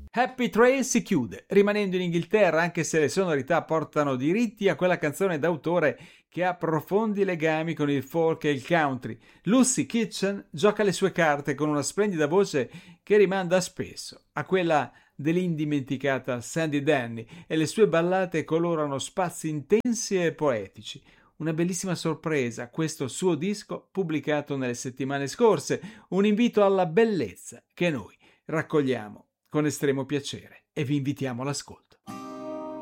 Happy Trail si chiude, rimanendo in Inghilterra anche se le sonorità portano diritti a quella canzone d'autore che ha profondi legami con il folk e il country. Lucy Kitchen gioca le sue carte con una splendida voce che rimanda spesso a quella dell'indimenticata Sandy Denny e le sue ballate colorano spazi intensi e poetici. Una bellissima sorpresa, questo suo disco pubblicato nelle settimane scorse, un invito alla bellezza che noi raccogliamo con estremo piacere e vi invitiamo all'ascolto.